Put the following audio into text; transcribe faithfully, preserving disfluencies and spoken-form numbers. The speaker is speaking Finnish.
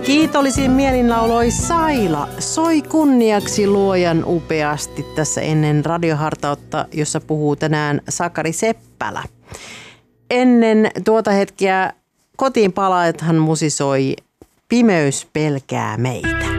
Kiitollisin mielin lauloi Saila. Soi kunniaksi luojan upeasti tässä ennen radiohartautta, jossa puhuu tänään Sakari Seppälä. Ennen tuota hetkeä kotiin palaethan musisoi Pimeys pelkää meitä.